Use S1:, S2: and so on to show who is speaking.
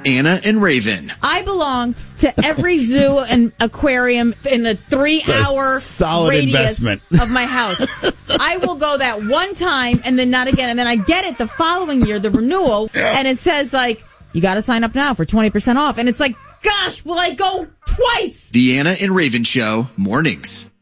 S1: Anna and Raven.
S2: I belong to every zoo and aquarium in a 3-hour
S3: solid
S2: radius
S3: investment
S2: of my house. I will go that one time and then not again. And then I get it the following year, the renewal, and it says, like, you got to sign up now for 20% off. And it's like, gosh, will I go twice?
S1: The Anna and Raven Show, mornings.